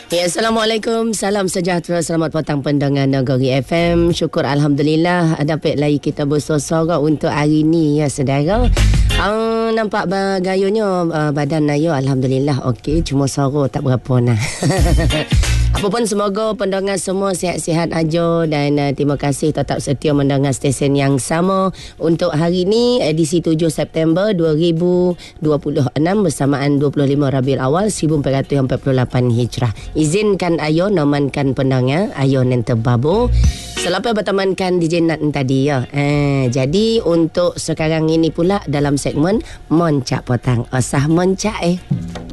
Ya, Assalamualaikum. Salam sejahtera. Selamat petang pendengar Negeri FM. Syukur Alhamdulillah dapat lagi kita bersosor untuk hari ni ya saudara. Nampak gayanya badan saya Alhamdulillah okey. Cuma suara tak berapa nah. Apapun semoga pendengar semua sihat-sihat aja dan terima kasih tetap setia mendengar stesen yang sama untuk hari ini edisi 7 September 2026 bersamaan 25 Rabiul Awal 1448 Hijrah. Izinkan ayo nomankan pendengar ayo nente babu selepas bertemankan DJ Nat tadi ya. Jadi untuk sekarang ini pula dalam segmen Moncak Petang. Osah moncak